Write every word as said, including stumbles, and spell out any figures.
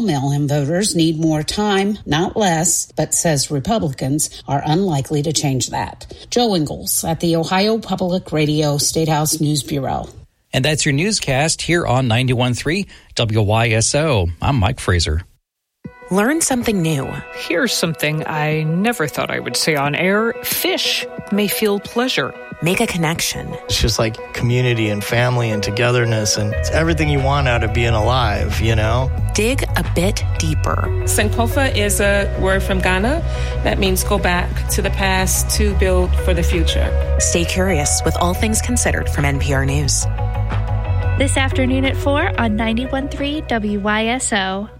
mail-in voters need more time, not less, but says Republicans are unlikely to change that. Joe Ingles at the Ohio Public Radio Statehouse News Bureau. And that's your newscast here on ninety-one point three W Y S O. I'm Mike Fraser. Learn something new. Here's something I never thought I would say on air. Fish may feel pleasure. Make a connection. It's just like community and family and togetherness, and it's everything you want out of being alive, you know? Dig a bit deeper. Sankofa is a word from Ghana that means go back to the past to build for the future. Stay curious with All Things Considered from N P R News. This afternoon at four on ninety-one point three W Y S O.